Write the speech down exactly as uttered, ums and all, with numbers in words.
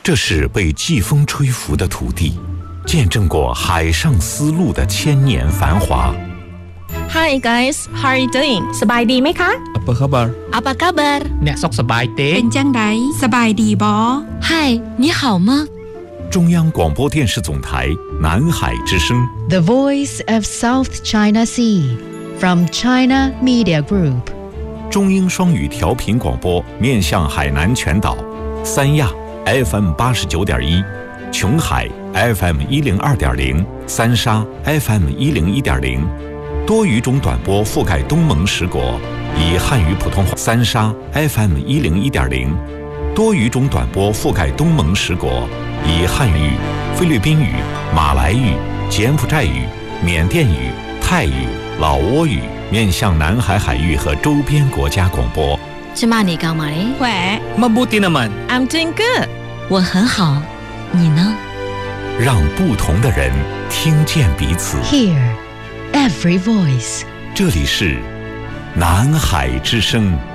这是被季风吹拂的土地，见证过海上丝路的千年繁华。 Hi guys, how are you doing? สบายดีไหมคะ Apa khabar? Apa kabar? អ្នកសុខសប្បាយទេเป็นจังไดสบายดีบ่ Hi, 你好吗？ 中央广播电视总台南海之声 The Voice of South China Sea from China Media Group 中英双语调频广播面向海南全岛，三亚 F M 八十九点一，琼海 F M 一零二点零，三沙 F M 一零一点零，多语种短波覆盖东盟十国，以汉语普通话。三沙 F M 一零一点零，多语种短波覆盖东盟十国，以汉语、菲律宾语、马来语、柬埔寨语、缅甸语、泰语、老挝语面向南海海域和周边国家广播。 芝麻你干嘛嘞？ แหว Mabuti naman. I'm doing good. 我很好，你呢？ 让不同的人听见彼此。 Hear every voice 这里是南海之声。